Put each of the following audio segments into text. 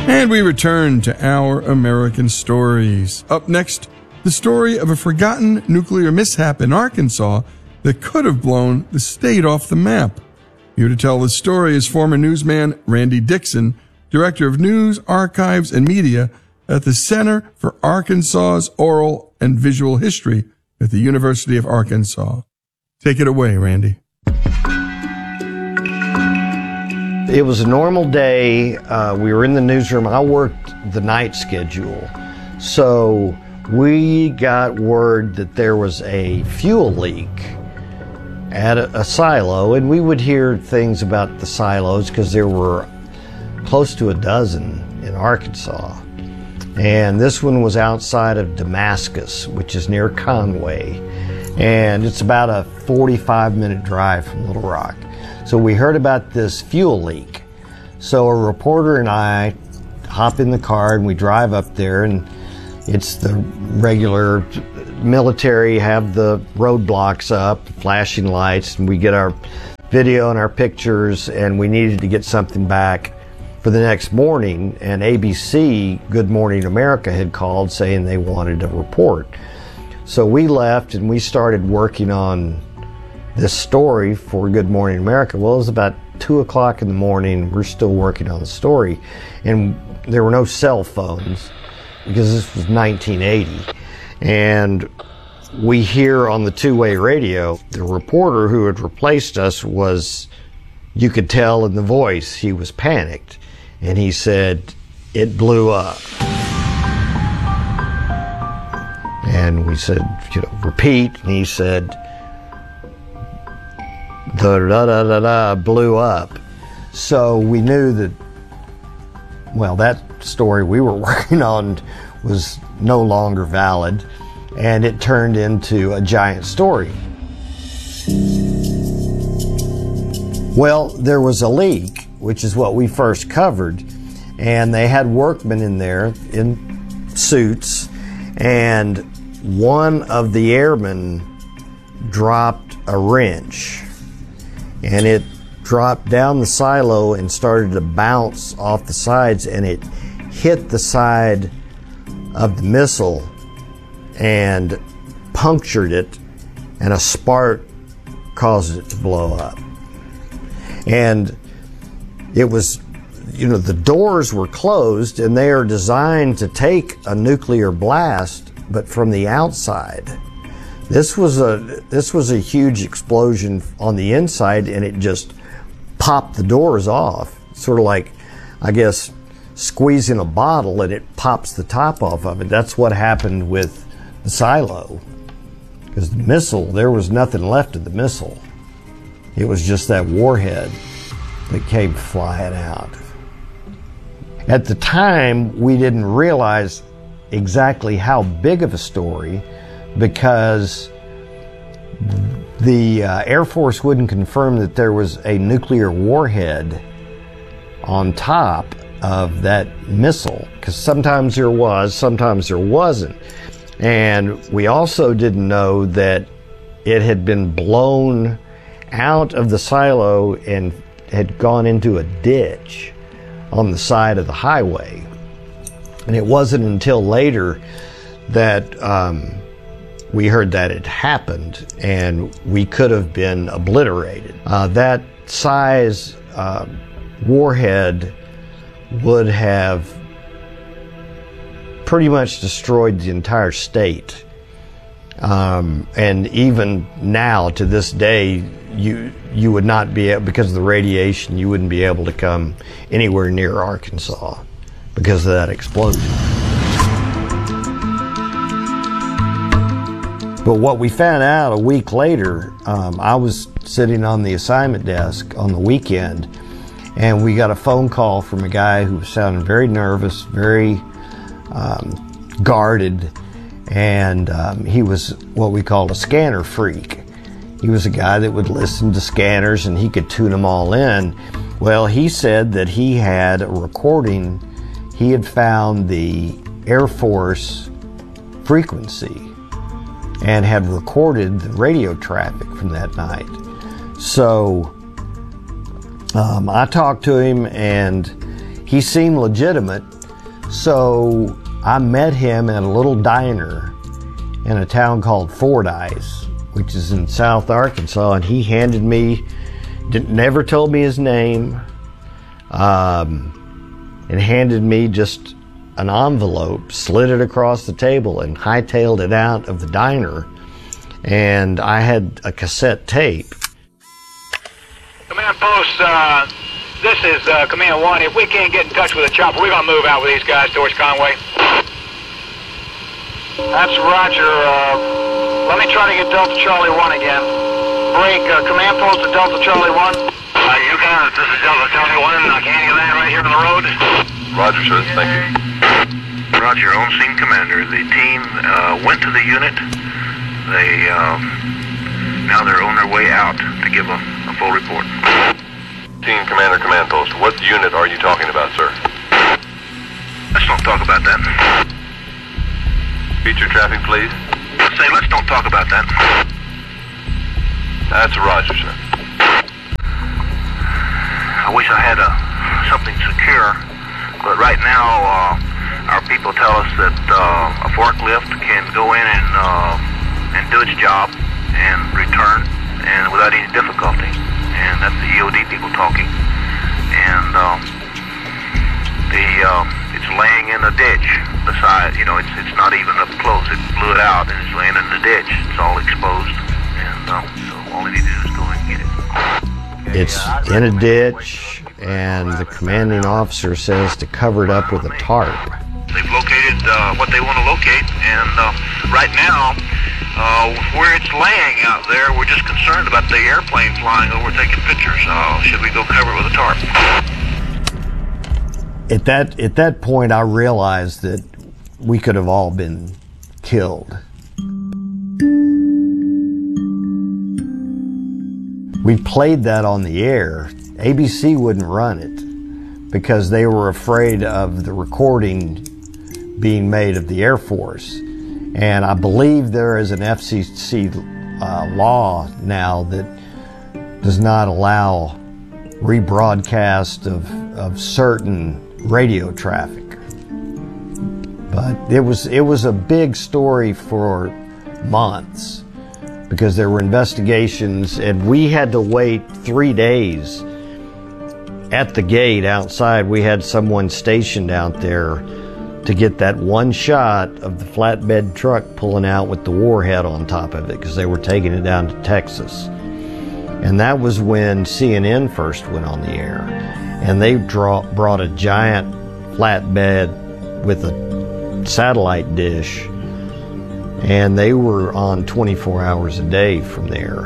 And we return to Our American Stories. Up next, the story of a forgotten nuclear mishap in Arkansas that could have blown the state off the map. Here to tell the story is former newsman Randy Dixon, Director of News, Archives, and Media at the Center for Arkansas's Oral and Visual History at the University of Arkansas. Take it away, Randy. It was a normal day. We were in the newsroom. I worked the night schedule. So we got word that there was a fuel leak at a silo, and we would hear things about the silos because there were close to a dozen in Arkansas. And this one was outside of Damascus, which is near Conway. And it's about a 45-minute drive from Little Rock. So we heard about this fuel leak. So a reporter and I hop in the car and we drive up there, and it's the regular military, have the roadblocks up, flashing lights, and we get our video and our pictures, and we needed to get something back for the next morning. And ABC, Good Morning America, had called saying they wanted a report. So we left and we started working on this story for Good Morning America. Well, it was about 2 o'clock in the morning. We're still working on the story, and there were no cell phones because this was 1980. And we hear on the two-way radio, the reporter who had replaced us was, you could tell in the voice, he was panicked. And he said, "It blew up." And we said, repeat. And he said, "The blew up." So we knew that, well, that story we were working on was no longer valid, and it turned into a giant story. Well, there was a leak, which is what we first covered, and they had workmen in there in suits, and one of the airmen dropped a wrench, and it dropped down the silo and started to bounce off the sides, and it hit the side of the missile and punctured it, and a spark caused it to blow up. And it was, the doors were closed, and they are designed to take a nuclear blast, but from the outside. This was a huge explosion on the inside, and it just popped the doors off, sort of like, I guess, squeezing a bottle and it pops the top off of it. That's what happened with the silo, because the missile, there was nothing left of the missile. It was just that warhead that came flying out. At the time, we didn't realize exactly how big of a story, because the Air Force wouldn't confirm that there was a nuclear warhead on top of that missile, because sometimes there was, sometimes there wasn't. And we also didn't know that it had been blown out of the silo and had gone into a ditch on the side of the highway. And it wasn't until later that we heard that it happened, and we could have been obliterated. That size warhead would have pretty much destroyed the entire state. And even now, to this day, you would not be able, because of the radiation, you wouldn't be able to come anywhere near Arkansas because of that explosion. But what we found out a week later, I was sitting on the assignment desk on the weekend, and we got a phone call from a guy who was sounding very nervous, very guarded, and he was what we called a scanner freak. He was a guy that would listen to scanners and he could tune them all in. Well, he said that he had a recording. He had found the Air Force frequency and had recorded the radio traffic from that night. So I talked to him, and he seemed legitimate. So I met him at a little diner in a town called Fordyce, which is in South Arkansas, and he handed me, never told me his name, and handed me just an envelope, slid it across the table, and hightailed it out of the diner. And I had a cassette tape. Command Post, this is Command 1. If we can't get in touch with the chopper, we're going to move out with these guys towards Conway. That's Roger. Let me try to get Delta Charlie 1 again. Break, Command Post to Delta Charlie 1. You got it. This is Delta Charlie 1. Can you land right here on the road? Roger, sir. Thank you. Roger, on-scene commander. The team went to the unit. They, now they're on their way out to give a full report. Team Commander, Command Post. What unit are you talking about, sir? Let's don't talk about that. Feature traffic, please. Say, let's don't talk about that. That's Roger, sir. I wish I had something secure, but right now our people tell us that a forklift can go in and do its job and return and without any difficulty. And that's the EOD people talking. And it's laying in a ditch beside, it's not even up close. It blew it out and it's laying in the ditch. It's all exposed. And so all they need to do is go and get it. It's in a ditch, and the commanding officer says to cover it up with a tarp. They've located what they want to locate, and right now, where it's laying out there, we're just concerned about the airplane flying over taking pictures. Should we go cover it with a tarp? At that point, I realized that we could have all been killed. We played that on the air. ABC wouldn't run it because they were afraid of the recording being made of the Air Force. And I believe there is an FCC law now that does not allow rebroadcast of certain radio traffic. But it was a big story for months because there were investigations, and we had to wait 3 days at the gate outside. We had someone stationed out there to get that one shot of the flatbed truck pulling out with the warhead on top of it because they were taking it down to Texas. And that was when CNN first went on the air. And they brought a giant flatbed with a satellite dish, and they were on 24 hours a day from there.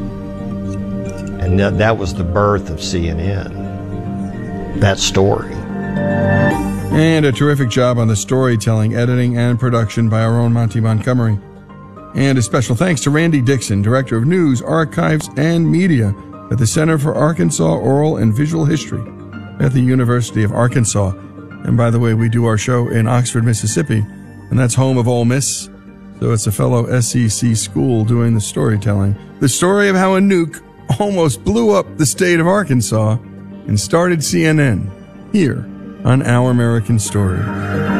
And that was the birth of CNN, that story. And a terrific job on the storytelling, editing, and production by our own Monty Montgomery. And a special thanks to Randy Dixon, Director of News, Archives, and Media at the Center for Arkansas Oral and Visual History at the University of Arkansas. And by the way, we do our show in Oxford, Mississippi, and that's home of Ole Miss. So it's a fellow SEC school doing the storytelling. The story of how a nuke almost blew up the state of Arkansas and started CNN here on Our American Story.